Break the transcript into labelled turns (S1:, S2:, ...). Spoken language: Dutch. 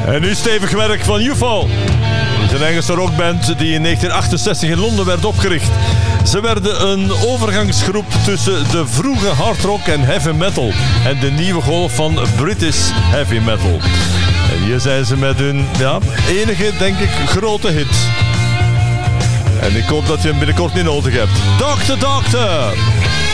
S1: En nu stevig werk van UFO. Het is een Engelse rockband die in 1968 in Londen werd opgericht. Ze werden een overgangsgroep tussen de vroege hardrock en heavy metal en de nieuwe golf van British heavy metal. En hier zijn ze met hun enige, denk ik, grote hit. En ik hoop dat je hem binnenkort niet nodig hebt. Doctor!